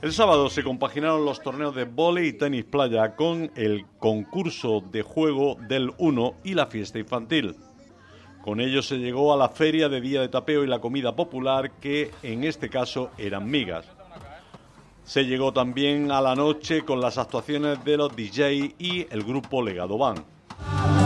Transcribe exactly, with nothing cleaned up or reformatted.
El sábado se compaginaron los torneos de vóley y tenis playa con el concurso de juego del uno y la fiesta infantil. Con ello se llegó a la feria de día de tapeo y la comida popular, que en este caso eran migas. Se llegó también a la noche con las actuaciones de los D J y el grupo Legado Band.